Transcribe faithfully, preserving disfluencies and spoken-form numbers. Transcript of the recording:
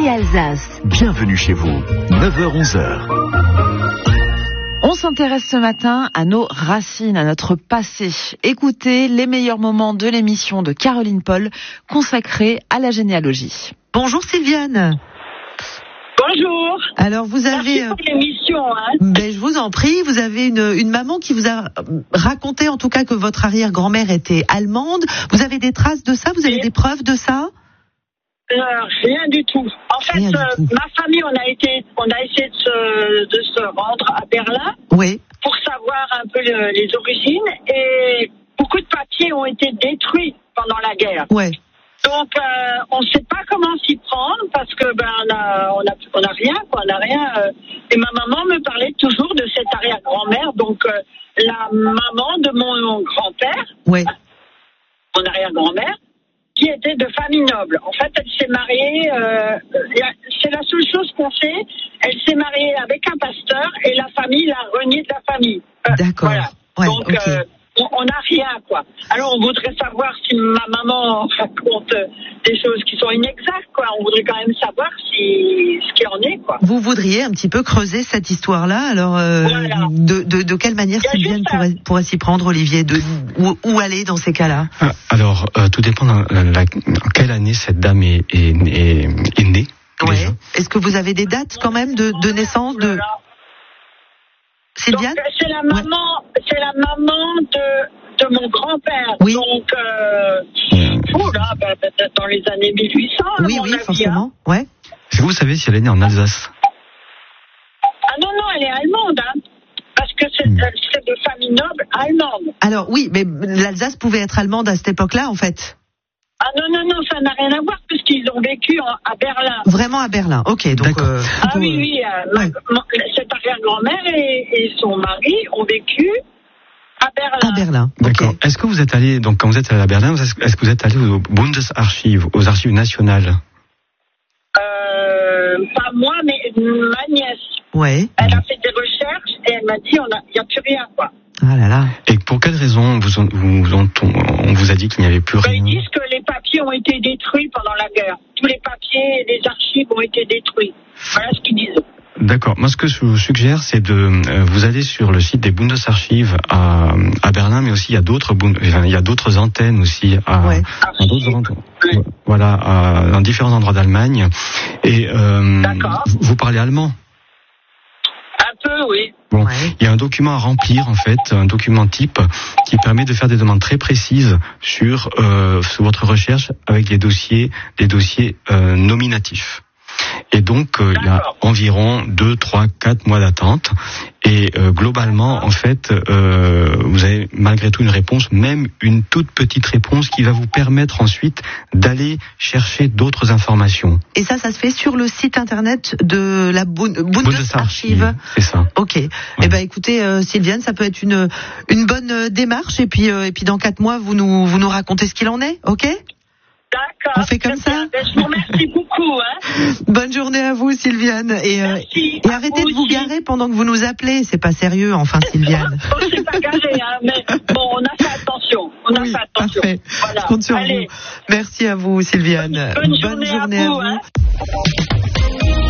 Alsace. Bienvenue chez vous, neuf heures onze heures. On s'intéresse ce matin à nos racines, à notre passé. Écoutez les meilleurs moments de l'émission de Caroline Paul consacrée à la généalogie. Bonjour Sylviane. Bonjour. Alors vous avez... Merci pour l'émission. Hein. Ben, je vous en prie, vous avez une, une maman qui vous a raconté en tout cas que votre arrière-grand-mère était allemande. Vous avez des traces de ça? Vous avez Et... des preuves de ça? Euh, rien du tout. En fait, Rien du euh, tout. ma famille, on a été, on a essayé de se, de se rendre à Berlin Oui. pour savoir un peu le, les origines, et beaucoup de papiers ont été détruits pendant la guerre. Ouais. Donc, euh, on ne sait pas comment s'y prendre parce que ben on a, on a, on a rien, quoi, on a rien. Euh, et ma maman me parlait toujours de cette arrière-grand-mère, donc euh, la maman de mon grand-père, Ouais. mon arrière-grand-mère, qui était de famille noble. En fait, elle s'est mariée, euh, c'est la seule chose qu'on sait, elle s'est mariée avec un pasteur et la famille l'a reniée de la famille. Euh, D'accord. Voilà. Ouais, Donc, ok. euh, on n'a rien, quoi. Alors, on voudrait savoir si ma maman raconte des choses qui sont inexactes, quoi. On voudrait quand même savoir si, ce qu'il en est, quoi. Vous voudriez un petit peu creuser cette histoire-là. Alors, euh, Voilà. de, de, de quelle manière Il y a Sylviane juste pourrait, pourrait s'y prendre, Olivier? De, où, où aller dans ces cas-là? Ah, Alors, euh, tout dépend dans la, la, en quelle année cette dame est, est, est, est née. Ouais. Déjà. Est-ce que vous avez des dates quand même de, de naissance de Sylviane? Donc, c'est la maman, c'est la maman de, de mon grand-père. Oui. Donc, euh, oh là, ben, peut-être dans les années mille huit cents, à Oui, mon oui, avis, forcément. Ouais. Est-ce que vous savez si elle est née en Alsace? Ah non, non, elle est allemande, hein. Parce que c'est, Hmm. c'est de famille noble allemande. Alors oui, mais l'Alsace pouvait être allemande à cette époque-là, en fait. Ah non, non, non, ça n'a rien à voir puisqu'ils ont vécu en, à Berlin. Vraiment à Berlin. Ok, donc. D'accord. Euh, Ah plutôt, oui, oui, euh, ouais. ma- ma- cette arrière-grand-mère et, et son mari ont vécu à Berlin. À Berlin. D'accord. Ok. Est-ce que vous êtes allé, donc quand vous êtes allé à Berlin, est-ce est-ce que vous êtes allé au Bundesarchiv, aux archives nationales? Euh, pas moi, mais ma nièce. Ouais. Elle a fait des recherches et elle m'a dit il n'y a plus rien, quoi. Ah là là. Et pour quelle raison vous, on, vous, on, on vous a dit qu'il n'y avait plus Ben, rien? ils disent que les papiers ont été détruits pendant la guerre. Tous les papiers et les archives ont été détruits. Voilà ce qu'ils disent. D'accord. Moi, ce que je vous suggère, c'est de euh, vous aller sur le site des Bundesarchiv à, à Berlin, mais aussi il y a d'autres, Bund- enfin, il y a d'autres antennes aussi à, Ouais. à d'autres endroits. Ouais. Voilà, à, dans différents endroits d'Allemagne. Et euh, D'accord. vous, vous parlez allemand? Un peu, oui. Bon, Ouais. il y a un document à remplir en fait, un document type qui permet de faire des demandes très précises sur, euh, sur votre recherche avec des dossiers, des dossiers euh, nominatifs. Et donc euh, il y a D'accord. environ deux, trois, quatre mois d'attente. Et euh, globalement, en fait, euh, vous avez malgré tout une réponse, même une toute petite réponse qui va vous permettre ensuite d'aller chercher d'autres informations. Et ça, ça se fait sur le site internet de la Bund- Bundesarchiv. C'est ça. Ok. Eh ben, écoutez, euh, Sylviane, ça peut être une une bonne euh, démarche. Et puis euh, et puis dans quatre mois, vous nous vous nous racontez ce qu'il en est. Ok. D'accord. On fait comme Très ça. bien. Ben, je vous remercie beaucoup. Hein. Bonne journée à vous, Sylviane. Et euh, Merci. et À arrêtez vous de vous aussi. garer pendant que vous nous appelez. C'est pas sérieux, enfin, Sylviane. On s'est pas garé, hein, mais bon, on a fait attention. On a Oui, fait attention. parfait. Voilà. Je compte sur Allez. vous. Merci à vous, Sylviane. Bonne journée à vous, hein.